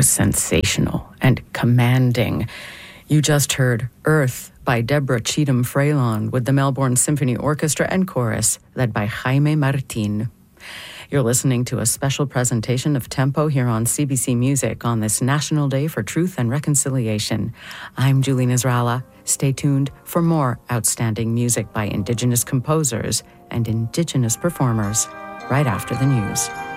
was sensational and commanding. You just heard Earth by Deborah Cheatham Freylon with the Melbourne Symphony Orchestra and Chorus, led by Jaime Martin. You're listening to a special presentation of Tempo here on CBC Music on this National Day for Truth and Reconciliation. I'm Julie Nasrallah. Stay tuned for more outstanding music by Indigenous composers and Indigenous performers right after the news.